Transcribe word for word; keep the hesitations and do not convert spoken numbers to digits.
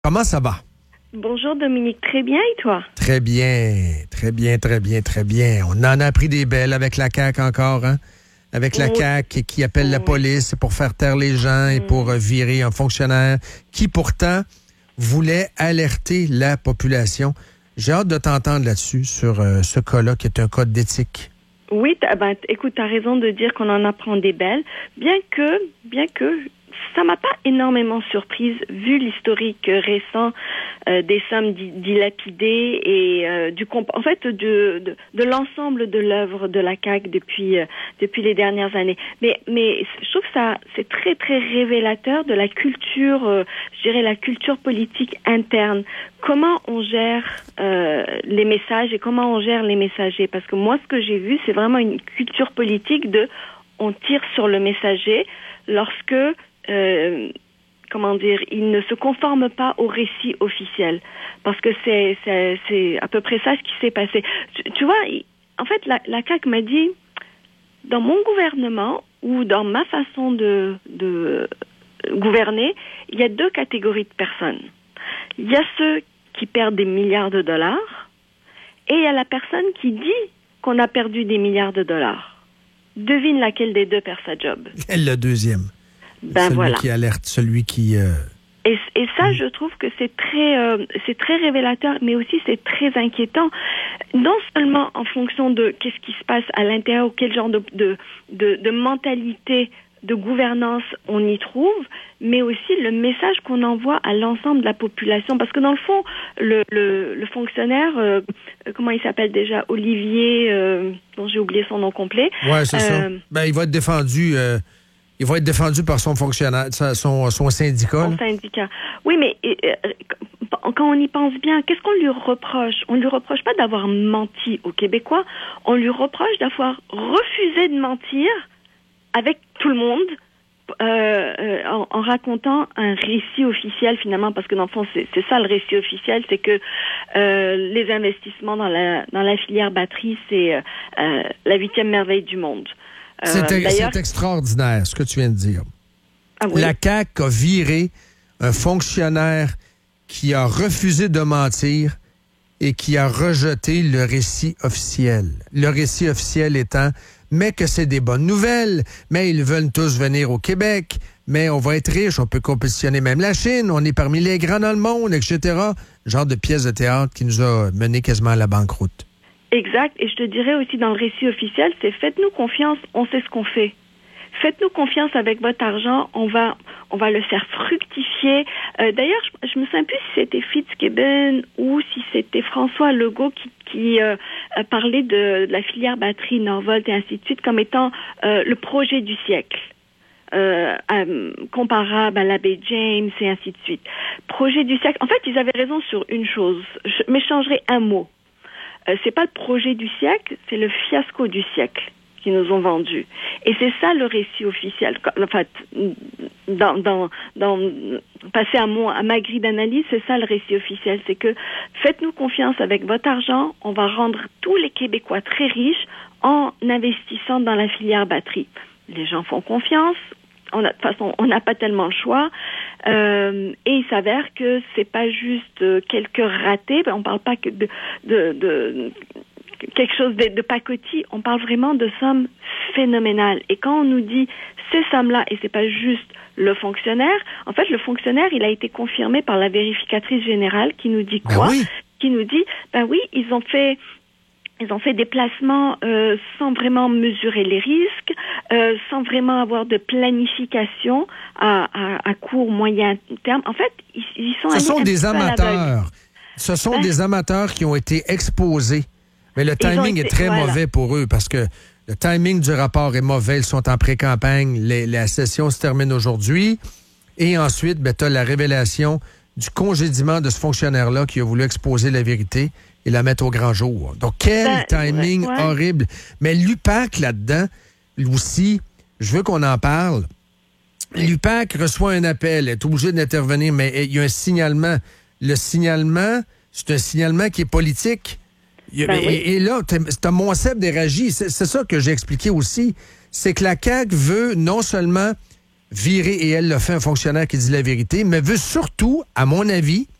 Comment ça va? Bonjour Dominique, très bien et toi? Très bien, très bien, très bien, très bien. On en a appris des belles avec la C A Q encore, hein? Avec la Oui. C A Q qui appelle la Oui. police pour faire taire les gens et pour euh, virer un fonctionnaire qui pourtant voulait alerter la population. J'ai hâte de t'entendre là-dessus, sur euh, ce cas-là qui est un cas d'éthique. Oui, t'as, ben, écoute, tu as raison de dire qu'on en apprend des belles, bien que, bien que ça m'a pas énormément surprise vu l'historique récent euh, des sommes di- dilapidées et euh, du comp- en fait de, de, de l'ensemble de l'œuvre de la C A Q depuis euh, depuis les dernières années. Mais mais je trouve que ça c'est très très révélateur de la culture, euh, je dirais la culture politique interne. Comment on gère euh, les messages et comment on gère les messagers. Parce que moi, ce que j'ai vu, c'est vraiment une culture politique de on tire sur le messager lorsque Euh, comment dire, il ne se conforme pas au récit officiel, parce que c'est c'est, c'est à peu près ça ce qui s'est passé. Tu, tu vois, en fait, la, la C A Q m'a dit, dans mon gouvernement ou dans ma façon de, de gouverner, il y a deux catégories de personnes. Il y a ceux qui perdent des milliards de dollars et il y a la personne qui dit qu'on a perdu des milliards de dollars. Devine laquelle des deux perd sa job. Le deuxième. Ben celui voilà. qui alerte, celui qui... Euh... Et, et ça, je trouve que c'est très, euh, c'est très révélateur, mais aussi c'est très inquiétant. Non seulement en fonction de qu'est-ce qui se passe à l'intérieur, ou quel genre de, de, de, de mentalité, de gouvernance on y trouve, mais aussi le message qu'on envoie à l'ensemble de la population. Parce que dans le fond, le, le, le fonctionnaire, euh, comment il s'appelle déjà, Olivier, euh, dont j'ai oublié son nom complet. Ouais, c'est euh, ça. Ben, il va être défendu... Euh... Il va être défendu par son fonctionnaire, son, son syndicat. Son syndicat. Oui, mais euh, quand on y pense bien, qu'est-ce qu'on lui reproche? On lui reproche pas d'avoir menti aux Québécois. On lui reproche d'avoir refusé de mentir avec tout le monde euh, euh, en, en racontant un récit officiel finalement, parce que dans le fond, c'est, c'est ça le récit officiel, c'est que euh, les investissements dans la dans la filière batterie, c'est euh, la huitième merveille du monde. C'est, euh, c'est extraordinaire, ce que tu viens de dire. Ah oui? La C A Q a viré un fonctionnaire qui a refusé de mentir et qui a rejeté le récit officiel. Le récit officiel étant, mais que c'est des bonnes nouvelles, mais ils veulent tous venir au Québec, mais on va être riche, on peut compétitionner même la Chine, on est parmi les grands dans le monde, et cetera. Genre de pièce de théâtre qui nous a mené quasiment à la banqueroute. Exact, et je te dirais aussi dans le récit officiel, c'est faites-nous confiance, on sait ce qu'on fait. Faites-nous confiance avec votre argent, on va on va le faire fructifier. Euh, d'ailleurs, je, je me souviens plus si c'était Fitzgibbon ou si c'était François Legault qui, qui euh, parlait de, de la filière batterie Norvolt et ainsi de suite comme étant euh, le projet du siècle. Euh, euh, comparable à l'abbé James et ainsi de suite. Projet du siècle. En fait, ils avaient raison sur une chose, je, mais je changerai un mot. Euh, c'est pas le projet du siècle, c'est le fiasco du siècle qu'ils nous ont vendu. Et c'est ça le récit officiel. En fait, dans, dans, dans, passer à, mon, à ma grille d'analyse, c'est ça le récit officiel. C'est que faites-nous confiance avec votre argent, on va rendre tous les Québécois très riches en investissant dans la filière batterie. Les gens font confiance. On a, de toute façon, on n'a pas tellement le choix. Euh, et il s'avère que c'est pas juste euh, quelques ratés. Ben, on parle pas que de, de, de quelque chose de, de pacotille. On parle vraiment de sommes phénoménales. Et quand on nous dit ces sommes-là, et c'est pas juste le fonctionnaire, en fait, le fonctionnaire, il a été confirmé par la vérificatrice générale qui nous dit quoi? Ben oui. Qui nous dit, ben oui, ils ont fait Ils ont fait des placements euh, sans vraiment mesurer les risques, euh, sans vraiment avoir de planification à, à, à court, moyen terme. En fait, ils, ils sont Ce allés sont un des petit peu à amateurs. Ce sont Ben, des amateurs qui ont été exposés. Mais le timing été, est très voilà. mauvais pour eux parce que le timing du rapport est mauvais. Ils sont en pré-campagne. Les, la session se termine aujourd'hui. Et ensuite, ben, tu as la révélation du congédiement de ce fonctionnaire-là qui a voulu exposer la vérité et la mettre au grand jour. Donc, quel Ben, timing ouais, ouais. horrible. Mais l'U P A C, là-dedans, lui aussi, je veux qu'on en parle. L'U P A C reçoit un appel, est obligé d'intervenir, mais il y a un signalement. Le signalement, c'est un signalement qui est politique. Il y a, Ben et, oui. et là, c'est un Monseb Déragi. C'est, c'est ça que j'ai expliqué aussi. C'est que la C A Q veut non seulement virer, et elle l'a fait, un fonctionnaire qui dit la vérité, mais veut surtout, à mon avis,